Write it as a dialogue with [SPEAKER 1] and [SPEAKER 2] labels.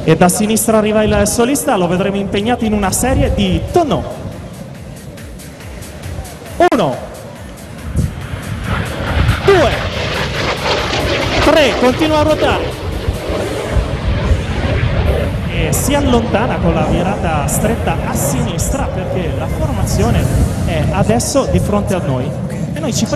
[SPEAKER 1] E da sinistra arriva il solista, lo vedremo impegnato in una serie di tonneau. 1, 2, 3, continua a ruotare. E si allontana con la virata stretta a sinistra perché la formazione è adesso di fronte a noi. E noi ci